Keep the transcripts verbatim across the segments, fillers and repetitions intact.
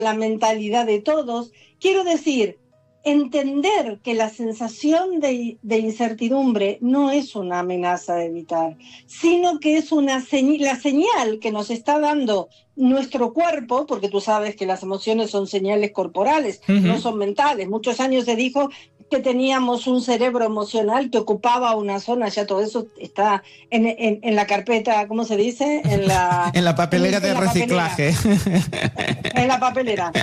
la mentalidad de todos. Quiero decir, entender que la sensación de, de incertidumbre no es una amenaza a evitar, sino que es una señ- la señal que nos está dando nuestro cuerpo, porque tú sabes que las emociones son señales corporales, uh-huh. no son mentales. Muchos años se dijo que teníamos un cerebro emocional que ocupaba una zona, ya todo eso está en, en, en la carpeta, ¿cómo se dice? En la, en la papelera en, en de la reciclaje. Papelera. En la papelera.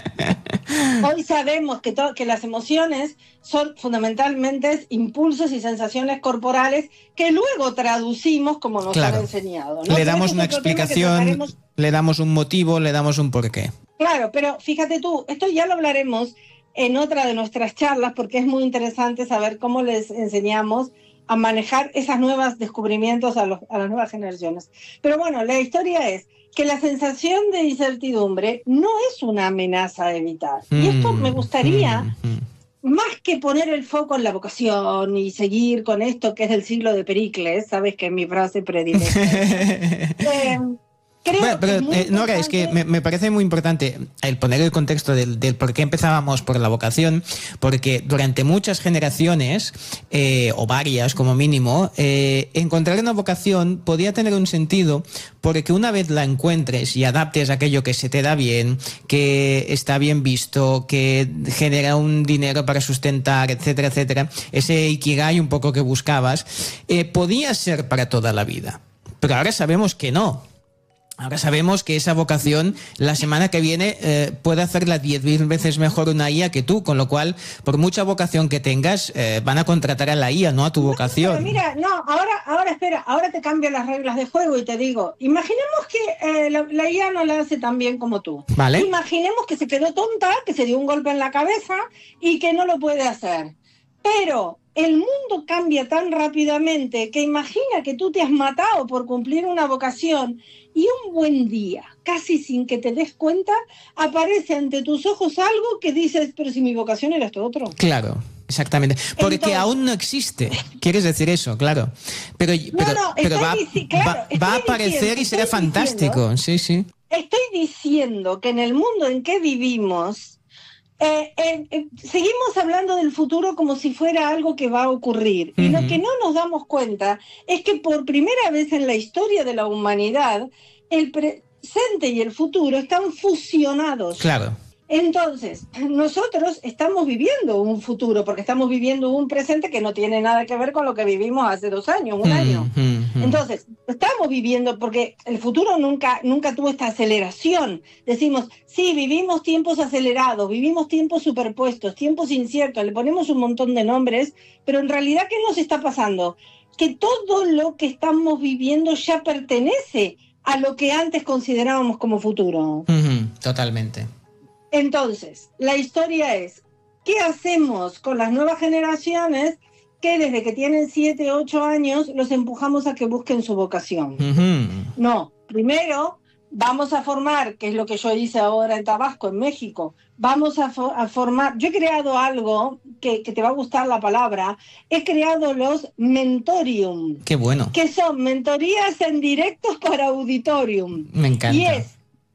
Hoy sabemos que, to- que las emociones son fundamentalmente impulsos y sensaciones corporales que luego traducimos como nos claro. han enseñado, ¿no? Le damos una explicación, trataremos... le damos un motivo, le damos un porqué. Claro, pero fíjate tú, esto ya lo hablaremos en otra de nuestras charlas porque es muy interesante saber cómo les enseñamos a manejar esos nuevos descubrimientos a, los, a las nuevas generaciones. Pero bueno, la historia es que la sensación de incertidumbre no es una amenaza a evitar. Mm, y esto me gustaría, mm, mm. más que poner el foco en la vocación y seguir con esto que es del siglo de Pericles, sabes que es mi frase predilecta. eh, Creo bueno, pero que eh, Nora, es que me, me parece muy importante el poner el contexto del, del por qué empezábamos por la vocación, porque durante muchas generaciones, eh, o varias como mínimo, eh, encontrar una vocación podía tener un sentido porque una vez la encuentres y adaptes aquello que se te da bien, que está bien visto, que genera un dinero para sustentar, etcétera, etcétera, ese ikigai un poco que buscabas, eh, podía ser para toda la vida. Pero ahora sabemos que no. Ahora sabemos que esa vocación la semana que viene eh, puede hacerla diez mil veces mejor una I A que tú, con lo cual, por mucha vocación que tengas, eh, van a contratar a la I A, no a tu no, vocación. Pero mira, no, ahora, ahora espera, ahora te cambio las reglas de juego y te digo, imaginemos que eh, la, la I A no la hace tan bien como tú. Vale. Imaginemos que se quedó tonta, que se dio un golpe en la cabeza y que no lo puede hacer. Pero el mundo cambia tan rápidamente que imagina que tú te has matado por cumplir una vocación y un buen día, casi sin que te des cuenta, aparece ante tus ojos algo que dices, pero si mi vocación era esto otro. Claro, exactamente. Porque Entonces, aún no existe. ¿Quieres decir eso? Claro. Pero, pero, no, no, pero va, dici- claro, va, va a aparecer diciendo, y será fantástico. Diciendo, sí, sí. Estoy diciendo que en el mundo en que vivimos, Eh, eh, eh, seguimos hablando del futuro como si fuera algo que va a ocurrir. Uh-huh. Y lo que no nos damos cuenta es que por primera vez en la historia de la humanidad, el presente y el futuro están fusionados. Claro. Entonces, nosotros estamos viviendo un futuro, porque estamos viviendo un presente que no tiene nada que ver con lo que vivimos hace dos años, un mm, año. Mm, mm. Entonces, estamos viviendo, porque el futuro nunca, nunca tuvo esta aceleración. Decimos, sí, vivimos tiempos acelerados, vivimos tiempos superpuestos, tiempos inciertos, le ponemos un montón de nombres, pero en realidad, ¿qué nos está pasando? Que todo lo que estamos viviendo ya pertenece a lo que antes considerábamos como futuro. Mm-hmm, totalmente. Entonces, la historia es, ¿qué hacemos con las nuevas generaciones que desde que tienen siete, ocho años los empujamos a que busquen su vocación? Uh-huh. No, primero vamos a formar, que es lo que yo hice ahora en Tabasco, en México, vamos a, fo- a formar, yo he creado algo que, que te va a gustar la palabra, he creado los mentorium. Qué bueno. Que son mentorías en directos para auditorium. Me encanta. Y es,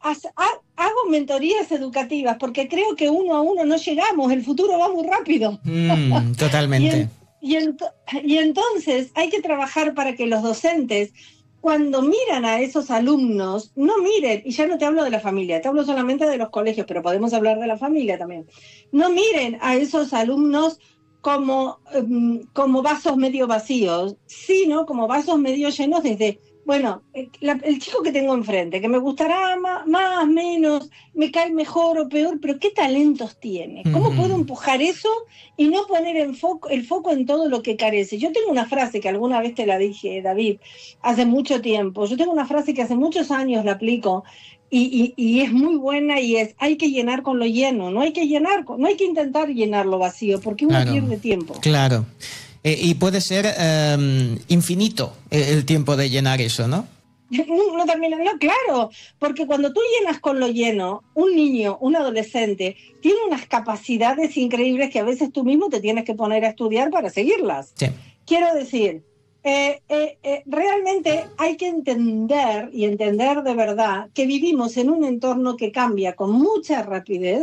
hago mentorías educativas porque creo que uno a uno no llegamos, el futuro va muy rápido. Mm, totalmente. y, en, y, en, y entonces hay que trabajar para que los docentes, cuando miran a esos alumnos, no miren, y ya no te hablo de la familia, te hablo solamente de los colegios, pero podemos hablar de la familia también, no miren a esos alumnos como, um, como vasos medio vacíos, sino como vasos medio llenos desde... Bueno, la, el chico que tengo enfrente, que me gustará más, más, menos, me cae mejor o peor, pero ¿qué talentos tiene? ¿Cómo mm-hmm. puedo empujar eso y no poner en foco, el foco en todo lo que carece? Yo tengo una frase que alguna vez te la dije, David, hace mucho tiempo. Yo tengo una frase que hace muchos años la aplico y, y, y es muy buena y es, hay que llenar con lo lleno, no hay que llenar, no hay que intentar llenar lo vacío, porque uno claro, pierde tiempo. Claro. Eh, y puede ser um, infinito el, el tiempo de llenar eso, ¿no? No, no, también, no, claro, porque cuando tú llenas con lo lleno, un niño, un adolescente, tiene unas capacidades increíbles que a veces tú mismo te tienes que poner a estudiar para seguirlas. Sí. Quiero decir, Eh, eh, eh, realmente hay que entender y entender de verdad que vivimos en un entorno que cambia con mucha rapidez.